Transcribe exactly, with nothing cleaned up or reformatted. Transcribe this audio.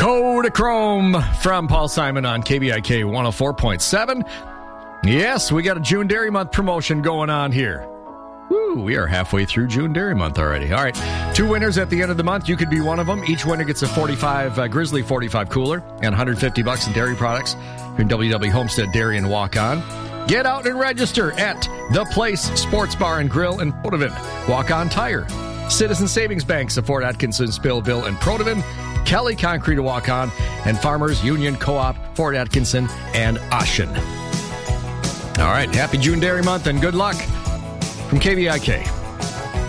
Kodachrome from Paul Simon on K B I K one oh four point seven. Yes, we got a June Dairy Month promotion going on here. Woo, we are halfway through June Dairy Month already. All right, two winners at the end of the month. You could be one of them. Each winner gets a forty-five uh, Grizzly forty-five cooler and one hundred fifty bucks in dairy products from W W Homestead Dairy and Walk On. Get out and register at The Place Sports Bar and Grill in Protivin. Walk On Tire. Citizen Savings Banks of Fort Atkinson, Spillville, and Protivin. Kelly Concrete to Walk On, and Farmers Union Co-op, Fort Atkinson, and Ashen. All right, happy June Dairy Month, and good luck from K B I K.